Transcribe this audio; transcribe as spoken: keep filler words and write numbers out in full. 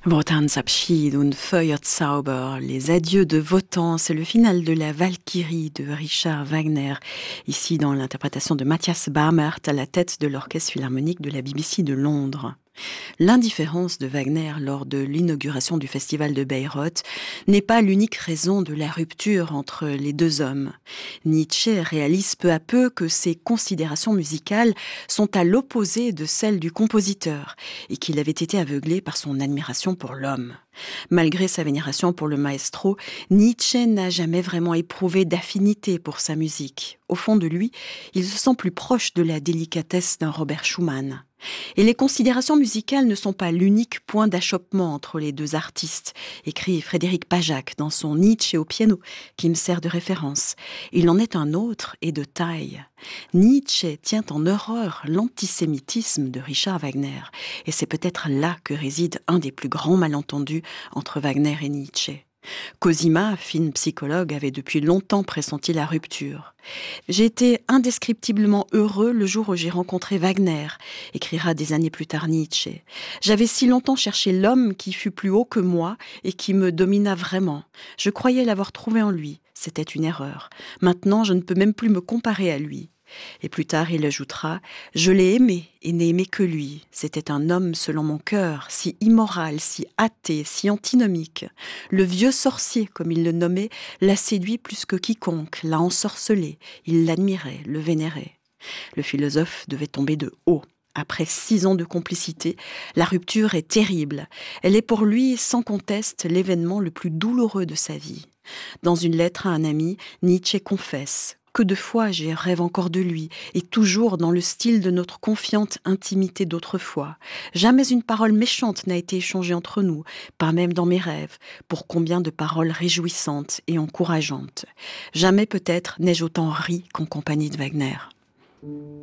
Wotansabschied und Feuerzauber, les adieux de Wotan, c'est le final de la Valkyrie de Richard Wagner, ici dans l'interprétation de Matthias Bamert à la tête de l'Orchestre Philharmonique de la B B C de Londres. L'indifférence de Wagner lors de l'inauguration du festival de Bayreuth n'est pas l'unique raison de la rupture entre les deux hommes. Nietzsche réalise peu à peu que ses considérations musicales sont à l'opposé de celles du compositeur et qu'il avait été aveuglé par son admiration pour l'homme. Malgré sa vénération pour le maestro, Nietzsche n'a jamais vraiment éprouvé d'affinité pour sa musique. Au fond de lui, il se sent plus proche de la délicatesse d'un Robert Schumann. Et les considérations musicales ne sont pas l'unique point d'achoppement entre les deux artistes, écrit Frédéric Pajac dans son Nietzsche au piano, qui me sert de référence. Il en est un autre et de taille. Nietzsche tient en horreur l'antisémitisme de Richard Wagner, et c'est peut-être là que réside un des plus grands malentendus entre Wagner et Nietzsche. Cosima, fine psychologue, avait depuis longtemps pressenti la rupture. « J'ai été indescriptiblement heureux le jour où j'ai rencontré Wagner », écrira des années plus tard Nietzsche. « J'avais si longtemps cherché l'homme qui fut plus haut que moi et qui me domina vraiment. Je croyais l'avoir trouvé en lui. C'était une erreur. Maintenant, je ne peux même plus me comparer à lui. » Et plus tard, il ajoutera « Je l'ai aimé et n'ai aimé que lui. C'était un homme selon mon cœur, si immoral, si athée, si antinomique. Le vieux sorcier, comme il le nommait, l'a séduit plus que quiconque, l'a ensorcelé. Il l'admirait, le vénérait. » Le philosophe devait tomber de haut. Après six ans de complicité, la rupture est terrible. Elle est pour lui, sans conteste, l'événement le plus douloureux de sa vie. Dans une lettre à un ami, Nietzsche confesse « Que de fois j'ai rêve encore de lui, et toujours dans le style de notre confiante intimité d'autrefois. Jamais une parole méchante n'a été échangée entre nous, pas même dans mes rêves, pour combien de paroles réjouissantes et encourageantes. Jamais peut-être n'ai-je autant ri qu'en compagnie de Wagner. »